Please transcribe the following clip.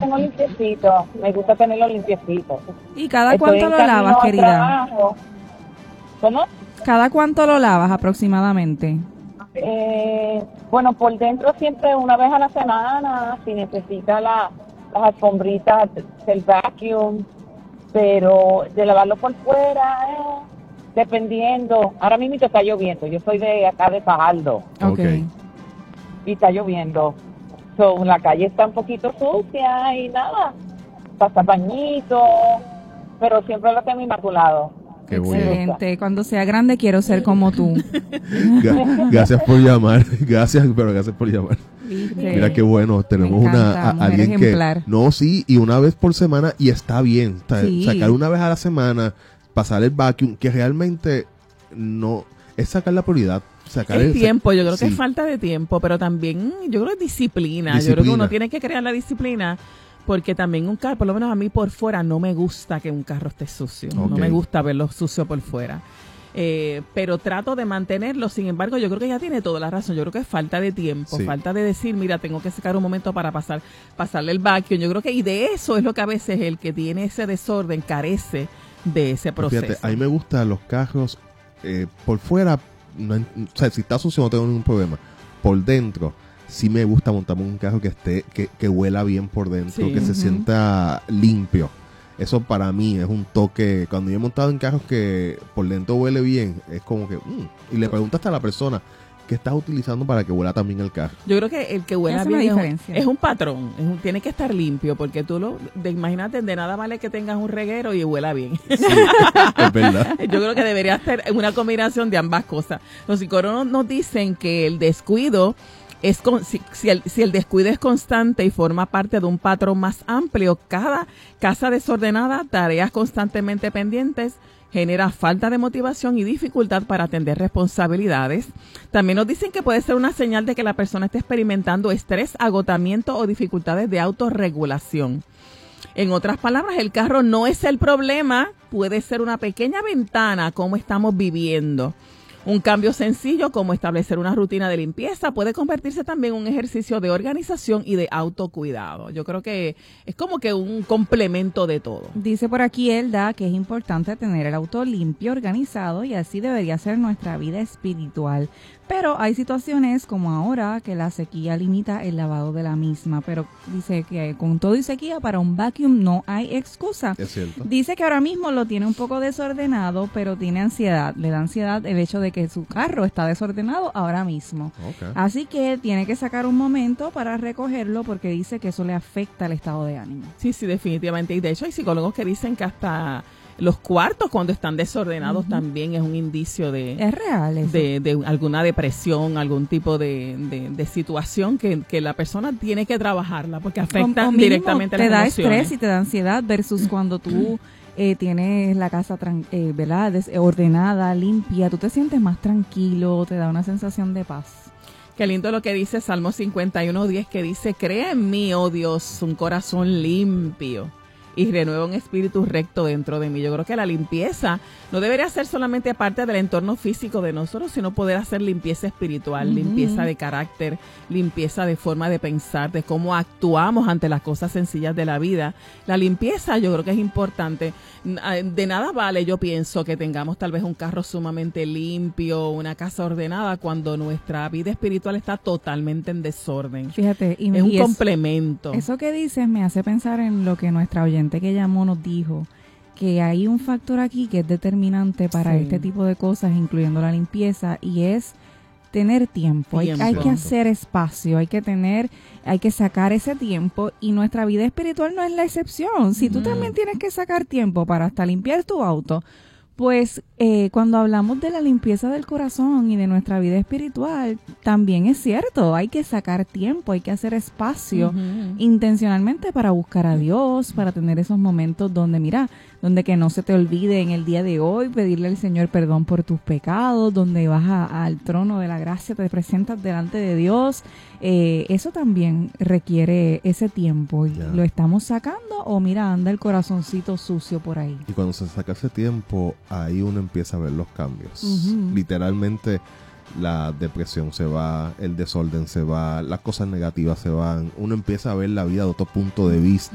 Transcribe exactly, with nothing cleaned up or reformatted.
tengo limpiecito, me gusta tenerlo limpiecito. ¿Y cada cuánto lo lavas, querida? ¿Cómo? ¿Cada cuánto lo lavas aproximadamente? Eh, bueno, por dentro siempre una vez a la semana, si necesita la, las alfombritas del vacuum, pero de lavarlo por fuera, eh, dependiendo. Ahora mismo está lloviendo, yo soy de acá de Fajardo. Okay. Y está lloviendo. So, la calle está un poquito sucia y nada, pasa bañito, pero siempre lo tengo inmaculado. Qué Excelente. bueno. Cuando sea grande quiero ser como tú. Gracias por llamar. Gracias, pero gracias por llamar. ¿Viste? Mira qué bueno. Tenemos una a, alguien ejemplar. que no, sí, y una vez por semana y está bien. Está, Sí. Sacar una vez a la semana, pasar el vacuum, que realmente no es sacar la prioridad. Sacar es el, tiempo, yo creo sí. que es falta de tiempo, pero también yo creo que es disciplina. disciplina. Yo creo que uno tiene que crear la disciplina. Porque también un carro, por lo menos a mí por fuera, no me gusta que un carro esté sucio. Okay. No me gusta verlo sucio por fuera. Eh, pero trato de mantenerlo. Sin embargo, yo creo que ella tiene toda la razón. Yo creo que es falta de tiempo. Sí. Falta de decir, mira, tengo que sacar un momento para pasar pasarle el vacuum. Yo creo que, y de eso es lo que a veces el que tiene ese desorden carece de ese proceso. Fíjate, a mí me gustan los carros eh, por fuera. No, o sea, si está sucio no tengo ningún problema. Por dentro sí me gusta montarme un carro que esté, que, que huela bien por dentro, Sí. que se Ujú. sienta limpio. Eso para mí es un toque. Cuando yo he montado en carros que por dentro huele bien, es como que mm, y le preguntaste a la persona qué estás utilizando para que huela también el carro. Yo creo que el que huela Hace bien una es un, diferencia. es un patrón, es un- tiene que estar limpio, porque tú lo, de, imagínate, de nada vale que tengas un reguero y huela bien. Es verdad. Yo creo que debería ser una combinación de ambas cosas. Los psicólogos nos dicen que el descuido es con, si, si, el, si el descuido es constante y forma parte de un patrón más amplio, cada casa desordenada, tareas constantemente pendientes, genera falta de motivación y dificultad para atender responsabilidades. También nos dicen que puede ser una señal de que la persona está experimentando estrés, agotamiento o dificultades de autorregulación. En otras palabras, el carro no es el problema, puede ser una pequeña ventana a cómo estamos viviendo. Un cambio sencillo como establecer una rutina de limpieza puede convertirse también en un ejercicio de organización y de autocuidado. Yo creo que es como que un complemento de todo. Dice por aquí Elda que es importante tener el auto limpio, organizado, y así debería ser nuestra vida espiritual. Pero hay situaciones como ahora que la sequía limita el lavado de la misma. Pero dice que con todo y sequía para un vacuum no hay excusa. Es cierto. Dice que ahora mismo lo tiene un poco desordenado, pero tiene ansiedad. Le da ansiedad el hecho de que su carro está desordenado ahora mismo. Okay. Así que tiene que sacar un momento para recogerlo porque dice que eso le afecta el estado de ánimo. Sí, sí, definitivamente. Y de hecho hay psicólogos que dicen que hasta los cuartos cuando están desordenados uh-huh. también es un indicio de, es real eso. de, de alguna depresión, algún tipo de, de, de situación que, que la persona tiene que trabajarla porque afecta o, o directamente te las da emociones. Estrés y te da ansiedad versus cuando tú eh, tienes la casa tran- eh, ¿verdad? Des- ordenada, limpia, tú te sientes más tranquilo, te da una sensación de paz. Qué lindo lo que dice Salmo cincuenta y uno diez, que dice, crea en mí, oh Dios, un corazón limpio y renueva un espíritu recto dentro de mí. Yo creo que la limpieza no debería ser solamente parte del entorno físico de nosotros, sino poder hacer limpieza espiritual, uh-huh. limpieza de carácter, limpieza de forma de pensar, de cómo actuamos ante las cosas sencillas de la vida. La limpieza yo creo que es importante. De nada vale, yo pienso, que tengamos tal vez un carro sumamente limpio, una casa ordenada, cuando nuestra vida espiritual está totalmente en desorden. Fíjate, y, es un y complemento. Eso, eso que dices me hace pensar en lo que nuestra oyente que llamó nos dijo, que hay un factor aquí que es determinante para sí. este tipo de cosas, incluyendo la limpieza, y es tener tiempo. tiempo. Hay, hay que hacer espacio, hay que tener, hay que sacar ese tiempo, y nuestra vida espiritual no es la excepción. Si mm. tú también tienes que sacar tiempo para hasta limpiar tu auto, pues eh, cuando hablamos de la limpieza del corazón y de nuestra vida espiritual, también es cierto, hay que sacar tiempo, hay que hacer espacio uh-huh. intencionalmente para buscar a Dios, para tener esos momentos donde, mira, donde que no se te olvide en el día de hoy pedirle al Señor perdón por tus pecados, donde vas a, al trono de la gracia, te presentas delante de Dios. Eh, eso también requiere ese tiempo. Yeah. ¿Lo estamos sacando o mira, anda el corazoncito sucio por ahí? Y cuando se saca ese tiempo, ahí uno empieza a ver los cambios. Uh-huh. Literalmente la depresión se va, el desorden se va, las cosas negativas se van. Uno empieza a ver la vida de otro punto de vista.